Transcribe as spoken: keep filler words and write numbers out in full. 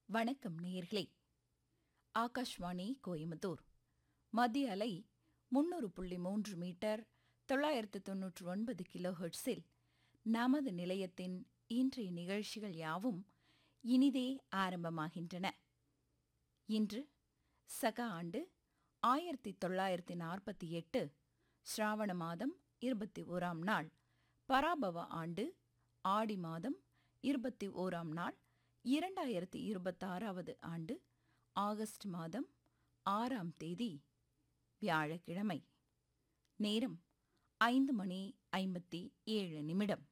வணக்கம் நேயர்களே. ஆகாஷ்வாணி கோயம்புத்தூர் மத்திய அலை முன்னூறு புள்ளி மூன்று மீட்டர் தொள்ளாயிரத்து தொன்னூற்று ஒன்பது கிலோ ஹெர்ட்ஸில் நமது நிலையத்தின் இன்றைய நிகழ்ச்சிகள் யாவும் இனிதே ஆரம்பமாகின்றன. இன்று சக ஆண்டு ஆயிரத்தி தொள்ளாயிரத்தி நாற்பத்தி எட்டு ஸ்ராவண மாதம் இருபத்தி ஓராம் நாள், பராபவ ஆண்டு ஆடி மாதம் இருபத்தி ஓராம் நாள், இரண்டாயிரத்தி இருபத்தாறாவது ஆண்டு ஆகஸ்ட் மாதம் ஆறாம் தேதி வியாழக்கிழமை. நேரம் ஐந்து மணி ஐம்பத்தி ஏழு நிமிடம்.